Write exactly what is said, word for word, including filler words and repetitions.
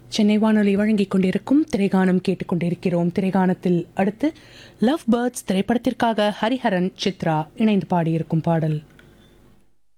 சென்னை வானொலி வழங்கிக் கொண்டிருக்கும் திரைகானம் கேட்டுக்கொண்டிருக்கிறோம். திரைகானத்தில் அடுத்து லவ் பேர்ட்ஸ் திரைப்படத்திற்காக ஹரிஹரன் சித்ரா இணைந்து பாடியிருக்கும் பாடல்.